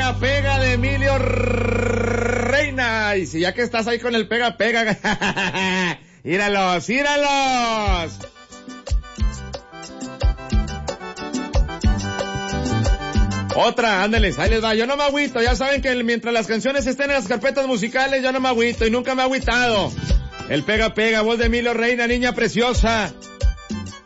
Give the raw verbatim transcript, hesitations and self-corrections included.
pega, pega de Emilio Reina. Y si ya que estás ahí con el pega, pega. Íralos, íralos. Otra, ándeles, ahí les va. Yo no me agüito, ya saben que mientras las canciones estén en las carpetas musicales, yo no me agüito y nunca me he agüitado. El pega, pega, voz de Emilio Reina, niña preciosa.